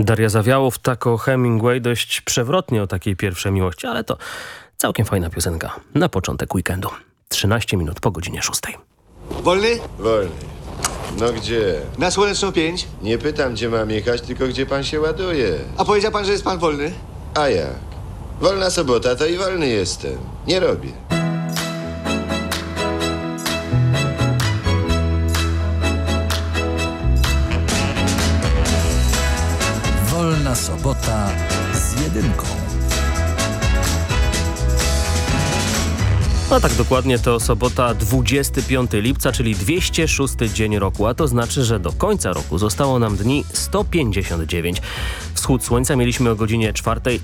Daria Zawiałow, tako Hemingway, dość przewrotnie o takiej pierwszej miłości, ale to całkiem fajna piosenka na początek weekendu. 13 minut po godzinie 6. Wolny? Wolny. No gdzie? Na Słoneczną 5. Nie pytam, gdzie mam jechać, tylko gdzie pan się ładuje. A powiedział pan, że jest pan wolny? A jak? Wolna sobota, to i wolny jestem. Nie robię. Wolna sobota z jedynką. A tak dokładnie to sobota 25 lipca, czyli 206 dzień roku, a to znaczy, że do końca roku zostało nam dni 159. Wschód słońca mieliśmy o godzinie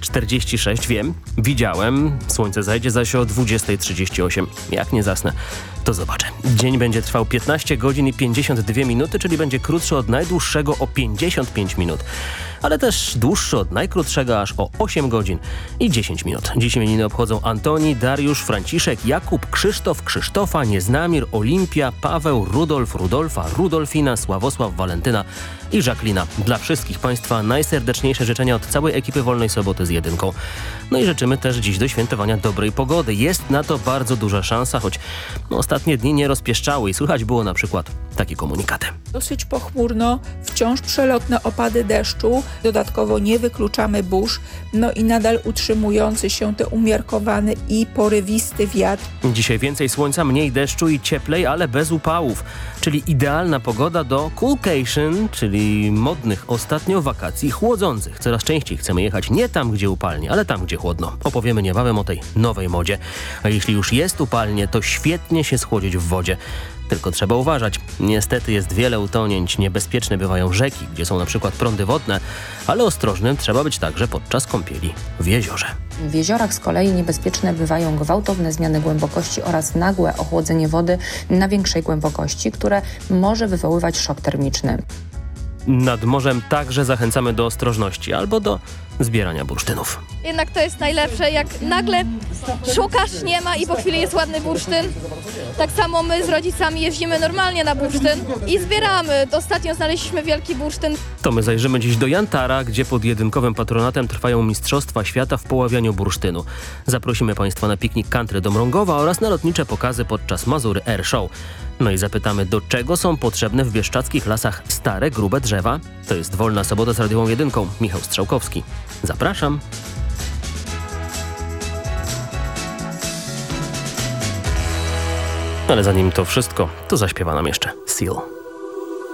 4:46, wiem, widziałem, słońce zajdzie zaś o 20:38. Jak nie zasnę, to zobaczę. Dzień będzie trwał 15 godzin i 52 minuty, czyli będzie krótszy od najdłuższego o 55 minut. Ale też dłuższy od najkrótszego aż o 8 godzin i 10 minut. Dziś imieniny obchodzą Antoni, Dariusz, Franciszek, Jakub, Krzysztof, Krzysztofa, Nieznamir, Olimpia, Paweł, Rudolf, Rudolfa, Rudolfina, Sławosław, Walentyna i Jacqueline. Dla wszystkich Państwa najserdeczniejsze życzenia od całej ekipy Wolnej Soboty z jedynką. No i życzymy też dziś do świętowania dobrej pogody. Jest na to bardzo duża szansa, choć ostatnie dni nie rozpieszczały i słychać było na przykład takie komunikaty. Dosyć pochmurno, wciąż przelotne opady deszczu, dodatkowo nie wykluczamy burz, no i nadal utrzymujący się ten umiarkowany i porywisty wiatr. Dzisiaj więcej słońca, mniej deszczu i cieplej, ale bez upałów, czyli idealna pogoda do coolcation, czyli modnych ostatnio wakacji chłodzących. Coraz częściej chcemy jechać nie tam, gdzie upalnie, ale tam, gdzie chłodno. Opowiemy niebawem o tej nowej modzie. A jeśli już jest upalnie, to świetnie się schłodzić w wodzie. Tylko trzeba uważać. Niestety jest wiele utonięć. Niebezpieczne bywają rzeki, gdzie są na przykład prądy wodne, ale ostrożnym trzeba być także podczas kąpieli w jeziorze. W jeziorach z kolei niebezpieczne bywają gwałtowne zmiany głębokości oraz nagłe ochłodzenie wody na większej głębokości, które może wywoływać szok termiczny. Nad morzem także zachęcamy do ostrożności albo do zbierania bursztynów. Jednak to jest najlepsze, jak nagle szukasz, nie ma i po chwili jest ładny bursztyn. Tak samo my z rodzicami jeździmy normalnie na bursztyn i zbieramy. Ostatnio znaleźliśmy wielki bursztyn. To my zajrzymy dziś do Jantara, gdzie pod jedynkowym patronatem trwają Mistrzostwa Świata w poławianiu bursztynu. Zaprosimy Państwa na piknik country do Mrągowa oraz na lotnicze pokazy podczas Mazury Air Show. No i zapytamy, do czego są potrzebne w bieszczadzkich lasach stare, grube drzewa? To jest Wolna Sobota z Radiową Jedynką. Michał Strzałkowski. Zapraszam. Ale zanim to wszystko, to zaśpiewa nam jeszcze Seal.